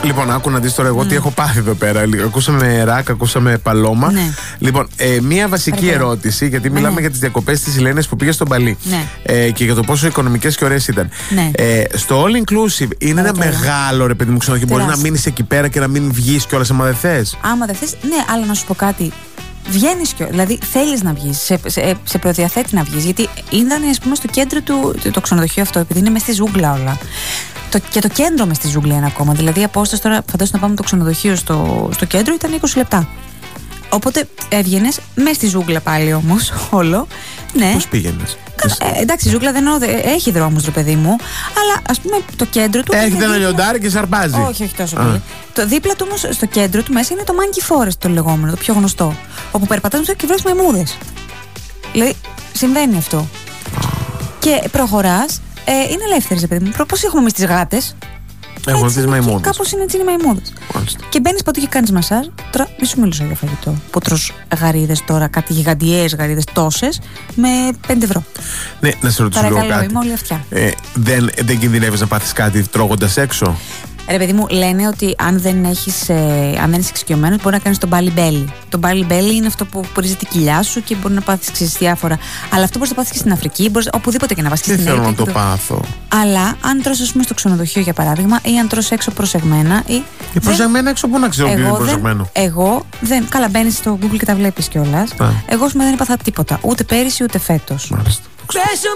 Λοιπόν, άκου να δεις τώρα εγώ τι έχω πάθει εδώ πέρα. Ακούσαμε ρακ, ακούσαμε παλώμα. Ναι. Λοιπόν, μία βασική ερώτηση, γιατί μιλάμε για τις διακοπές της Ηλένης που πήγε στο Μπαλί. Και για το πόσο οικονομικές και ωραίες ήταν. Στο all inclusive είναι ένα μεγάλο ρε παιδί μου ξενοδοχείο. Μπορεί να μείνεις εκεί πέρα και να μην βγεις κιόλας άμα δεν θες. Άμα δεν θες, ναι, αλλά να σου πω κάτι. Βγαίνεις κιόλας, δηλαδή θέλεις να βγεις, σε προδιαθέτει να βγεις. Γιατί ήταν, ας πούμε, στο κέντρο του το ξενοδοχείο αυτό, επειδή είναι μες στη ζούγκλα όλα. Και το κέντρο μες στη ζούγκλα είναι ακόμα. Δηλαδή η απόσταση τώρα, φαντάζομαι να πάμε το ξενοδοχείο στο κέντρο, ήταν 20 λεπτά. Οπότε έβγαινες μες στη ζούγκλα πάλι όμως, όλο. Ναι. Πώς πήγαινες? Εντάξει, η ζούγκλα δεν έχει δρόμους, ρε παιδί μου, αλλά ας πούμε το κέντρο του. Έχετε ένα λιοντάρι και σαρπάζει. Όχι τόσο πολύ. Το δίπλα του όμως, στο κέντρο του μέσα είναι το Monkey Forest, το λεγόμενο, το πιο γνωστό. Όπου περπατάς και βλέπεις μαϊμούδες. Δηλαδή συμβαίνει αυτό. Και προχωράς, είναι ελεύθερες, ρε παιδί μου. Πώς έχουμε εμείς τις γάτες. Έχουμε τις μαϊμούδες. Κάπως είναι έτσι οι μαϊμούδες. Και μπαίνεις παντού και κάνεις μασάζ. Τώρα μη σου μιλήσω για φαγητό. Που τρως γαρίδες τώρα, κάτι γιγαντιαίες γαρίδες τόσες, με 5 ευρώ. Ναι, να σε ρωτήσω λίγο κάτι. Είμαι όλη αυτιά. Δεν κινδυνεύεις να πάθεις κάτι τρώγοντας έξω? Ρε παιδί μου, λένε ότι αν δεν είσαι εξοικειωμένος, μπορεί να κάνεις τον Bali Belly. Το Bali Belly είναι αυτό που πορίζει την κοιλιά σου και μπορεί να πάθεις διάφορα. Αλλά αυτό μπορείς να πάθεις και στην Αφρική, μπορείς οπουδήποτε και να πας και στην Ελλάδα. Δεν θέλω να το πάθω. Αλλά αν τρως, ας πούμε, στο ξενοδοχείο για παράδειγμα, ή αν τρως έξω προσεγμένα. Προσεγμένα έξω, πού να ξέρω τι είναι προσεγμένο? Εγώ δεν. Καλά, μπαίνεις στο Google και τα βλέπεις κιόλας. Εγώ, δεν έπαθα τίποτα. Ούτε πέρυσι ούτε φέτος. Μάλιστα.